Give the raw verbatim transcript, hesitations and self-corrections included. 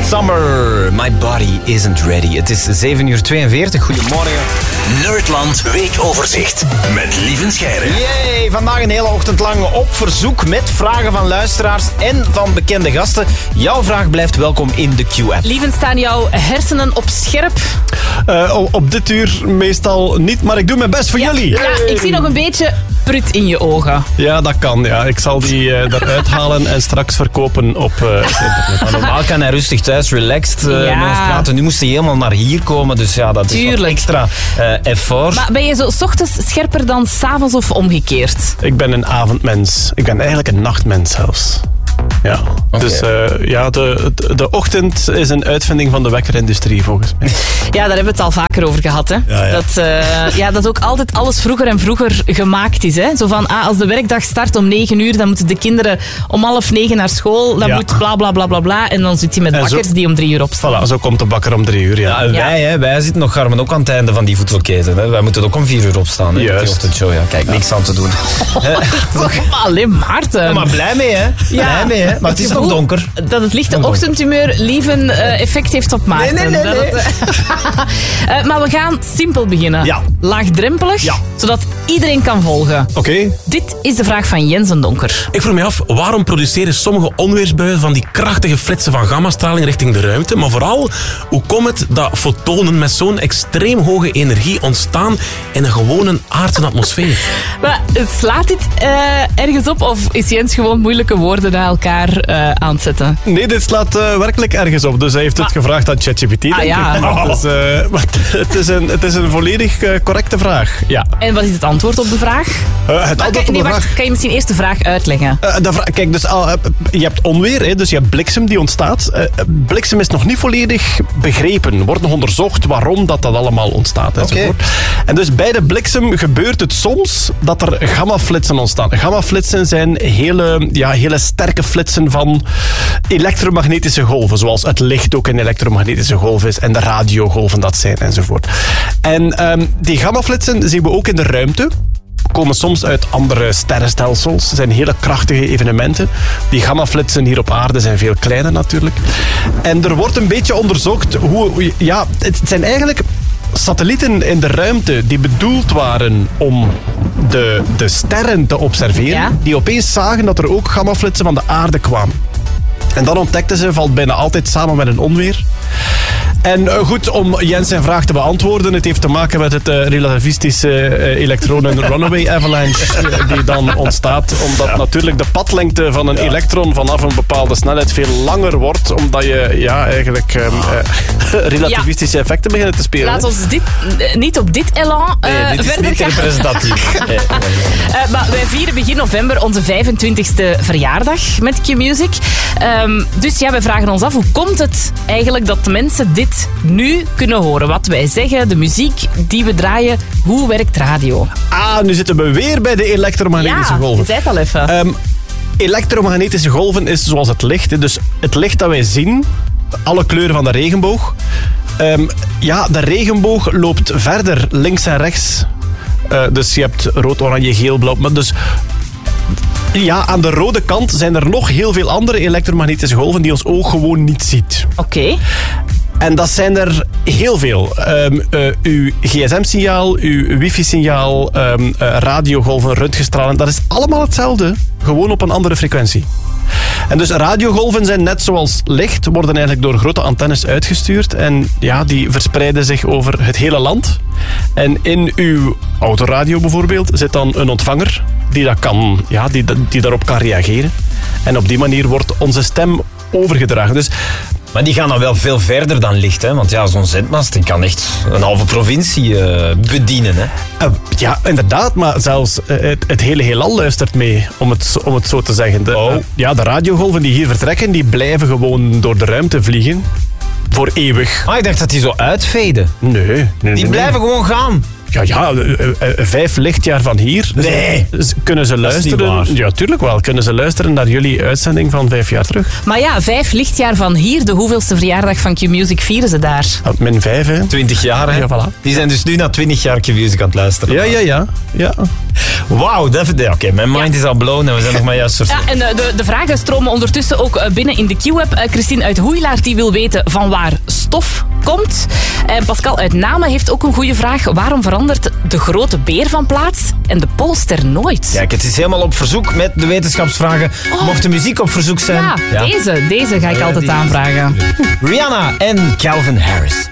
Summer, my body isn't ready. Het is zeven uur tweeënveertig. Goedemorgen. Nerdland Weekoverzicht met Lieven Scheire. Yay, vandaag een hele ochtend lang op verzoek met vragen van luisteraars en van bekende gasten. Jouw vraag blijft welkom in de Q-app. Lieven, staan jouw hersenen op scherp? Uh, op dit uur meestal niet, maar ik doe mijn best voor ja, jullie. Ja, ik zie nog een beetje prut in je ogen. Ja, dat kan. Ja. Ik zal die uh, eruit halen en straks verkopen op uh, internet. Maar normaal kan hij rustig thuis, relaxed uh, Ja. met ons praten. Nu moest hij helemaal naar hier komen, dus ja, dat is Tuurlijk. wat extra uh, effort. Maar ben je zo 's ochtends scherper dan 's avonds of omgekeerd? Ik ben een avondmens. Ik ben eigenlijk een nachtmens zelfs. Ja. Okay. Dus uh, ja, de, de, de ochtend is een uitvinding van de wekkerindustrie volgens mij. Ja, daar hebben we het al vaker over gehad. Hè? Ja, ja. Dat, uh, ja, dat ook altijd alles vroeger en vroeger gemaakt is. Hè? Zo van, ah, als de werkdag start om negen uur, dan moeten de kinderen om half negen naar school. Dan Ja. moet bla bla bla bla bla. En dan zit hij met En zo- bakkers die om drie uur opstaan. Voilà, zo komt de bakker om drie uur. Ja. Ja, en wij, hè, wij zitten nog Carmen ook aan het einde van die voedselketen. Hè. Wij moeten ook om vier uur opstaan. Hè, Juist. Die ochtendshow, ja. Kijk, niks aan te doen. Alleen Maarten. Maar blij mee, hè? Blij mee, hè? Maar het is nog Hoe- donker. Dat het lichte ochtendhumeur lieven uh, effect heeft op Maarten. Nee, nee, nee, Dat nee. het, uh, maar we gaan simpel beginnen. Ja. Laagdrempelig, Ja. zodat iedereen kan volgen. Oké. Dit is de vraag van Jens en Donker. Ik vroeg me af, waarom produceren sommige onweersbuien van die krachtige flitsen van gammastraling richting de ruimte? Maar vooral, hoe komt het dat fotonen met zo'n extreem hoge energie ontstaan in een gewone aardse atmosfeer? Maar slaat dit uh, ergens op of is Jens gewoon moeilijke woorden naar elkaar uh, aan het zetten? Nee, dit slaat uh, werkelijk ergens op. Dus hij heeft het Ah. gevraagd aan ChatGPT, denk Ah, ja. ik. Dus, uh, maar het, is een, het is een volledig uh, correcte vraag. Ja. En wat is het antwoord op de vraag? Uh, het Ah, antwoord kan, op nee, de wacht, vraag... kan je misschien eerst de vraag uitleggen? Uh, de vra- Kijk, dus al, uh, je hebt onweer, hè, dus je hebt bliksem die ontstaat. Uh, bliksem is nog niet volledig begrepen. Wordt nog onderzocht waarom dat, dat allemaal ontstaat. Enzovoort. En dus bij de bliksem gebeurt het soms dat er gammaflitsen ontstaan. Gammaflitsen zijn hele, ja, hele sterke flitsen van elektromagnetische golven. Zoals het licht ook een elektromagnetische golf is. En de radiogolven dat zijn, enzovoort. En um, die gammaflitsen zien we ook in de ruimte. Komen soms uit andere sterrenstelsels. Het zijn hele krachtige evenementen. Die gammaflitsen hier op aarde zijn veel kleiner natuurlijk. En er wordt een beetje onderzocht hoe... Ja, het zijn eigenlijk satellieten in de ruimte die bedoeld waren om de, de sterren te observeren. Ja. Die opeens zagen dat er ook gammaflitsen van de aarde kwamen. En dan ontdekten ze, valt bijna altijd samen met een onweer. En uh, goed, om Jens zijn vraag te beantwoorden, het heeft te maken met het uh, relativistische uh, elektronen runaway avalanche uh, die dan ontstaat, omdat ja. natuurlijk de padlengte van een ja. elektron vanaf een bepaalde snelheid veel langer wordt, omdat je ja, eigenlijk um, uh, relativistische effecten beginnen te spelen. Laat ons dit, uh, niet op dit elan uh, nee, dit is verder niet gaan. representatief. Nee, nee, nee. Uh, maar wij vieren begin november onze vijfentwintigste verjaardag met Q-Music. Um, dus ja, wij vragen ons af, hoe komt het eigenlijk dat de mensen dit nu kunnen horen? Wat wij zeggen, de muziek die we draaien, hoe werkt radio? Ah, nu zitten we weer bij de elektromagnetische ja, golven. je zei het al even. Um, elektromagnetische golven is zoals het licht. Hè. Dus het licht dat wij zien, alle kleuren van de regenboog. Um, ja, de regenboog loopt verder links en rechts. Uh, dus je hebt rood, oranje, geel, blauw. Maar dus ja, aan de rode kant zijn er nog heel veel andere elektromagnetische golven die ons oog gewoon niet ziet. Oké. Okay. En dat zijn er heel veel. Um, uh, uw gsm-signaal, uw wifi-signaal, um, uh, radiogolven, röntgenstralen, dat is allemaal hetzelfde. Gewoon op een andere frequentie. En dus radiogolven zijn net zoals licht, worden eigenlijk door grote antennes uitgestuurd. En ja, die verspreiden zich over het hele land. En in uw autoradio bijvoorbeeld zit dan een ontvanger die, dat kan, ja, die, die daarop kan reageren. En op die manier wordt onze stem overgedragen. Dus maar die gaan dan wel veel verder dan licht, hè? Want ja, zo'n zendmast die kan echt een halve provincie uh, bedienen, hè? Uh, ja, inderdaad, maar zelfs uh, het, het hele heelal luistert mee, om het, om het zo te zeggen. De, oh. uh, ja, de radiogolven die hier vertrekken, die blijven gewoon door de ruimte vliegen. Voor eeuwig. Ah, ik dacht dat die zo uitveden. Nee. nee die nee, blijven nee. gewoon gaan. Ja, ja, uh, uh, vijf lichtjaar van hier. Nee. Dus kunnen ze luisteren? Ja, tuurlijk wel. Kunnen ze luisteren naar jullie uitzending van vijf jaar terug? Maar ja, vijf lichtjaar van hier. De hoeveelste verjaardag van Q-Music vieren ze daar? Ah, min vijf, hè. twintig jaar, hè? Ja, voilà. Die zijn dus nu na twintig jaar Q-Music aan het luisteren. Ja, ja, ja. ja. Wauw, dat... Ja, oké, okay, mijn mind is al blown en we zijn nog maar juist verstaan. Ja, en de, de, de vragen stromen ondertussen ook binnen in de Q-app. Uh, Christine uit Hoeilaar die wil weten van waar stof komt. En Pascal uit Namen heeft ook een goede vraag. Waarom verandert de grote beer van plaats en de polster nooit? Kijk, het is helemaal op verzoek met de wetenschapsvragen. Oh. Mocht de muziek op verzoek zijn... Ja, ja. Deze, deze ga ik ja, altijd die... aanvragen. Rihanna en Calvin Harris.